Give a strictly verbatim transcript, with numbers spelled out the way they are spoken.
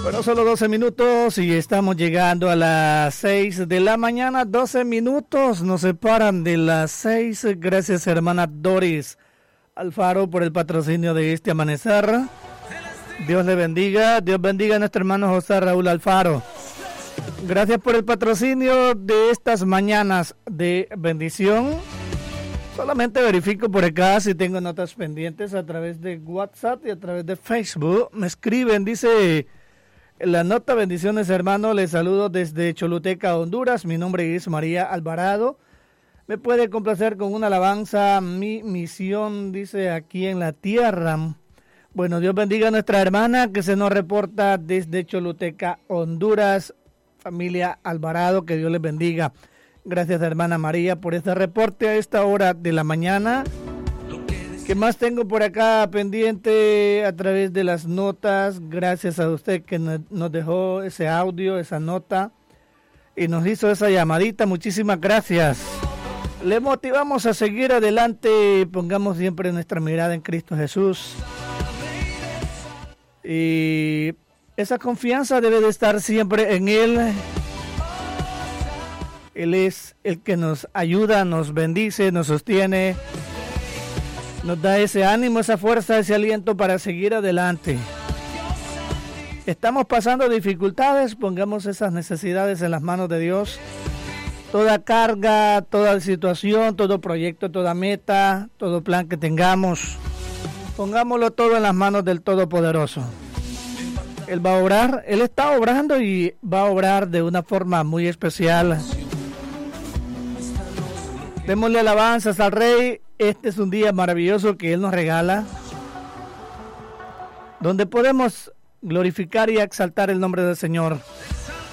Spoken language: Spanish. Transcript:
Bueno, solo doce minutos y estamos llegando a las seis de la mañana. doce minutos nos separan de las seis. Gracias, hermana Doris Alfaro, por el patrocinio de este amanecer. Dios le bendiga. Dios bendiga a nuestro hermano José Raúl Alfaro. Gracias por el patrocinio de estas mañanas de bendición. Solamente verifico por acá si tengo notas pendientes a través de WhatsApp y a través de Facebook. Me escriben, dice... La nota, bendiciones hermano, les saludo desde Choluteca, Honduras. Mi nombre es María Alvarado. Me puede complacer con una alabanza, mi misión, dice, aquí en la tierra. Bueno, Dios bendiga a nuestra hermana que se nos reporta desde Choluteca, Honduras. Familia Alvarado, que Dios les bendiga. Gracias, hermana María, por este reporte a esta hora de la mañana. ¿Qué más tengo por acá pendiente a través de las notas? Gracias a usted que nos dejó ese audio, esa nota y nos hizo esa llamadita. Muchísimas gracias. Le motivamos a seguir adelante. Pongamos siempre nuestra mirada en Cristo Jesús. Y esa confianza debe de estar siempre en Él. Él es el que nos ayuda, nos bendice, nos sostiene. Nos da ese ánimo, esa fuerza, ese aliento para seguir adelante. Estamos pasando dificultades, pongamos esas necesidades en las manos de Dios. Toda carga, toda situación, todo proyecto, toda meta, todo plan que tengamos, pongámoslo todo en las manos del Todopoderoso. Él va a obrar, Él está obrando y va a obrar de una forma muy especial. Démosle alabanzas al Rey. Este es un día maravilloso que Él nos regala, donde podemos glorificar y exaltar el nombre del Señor.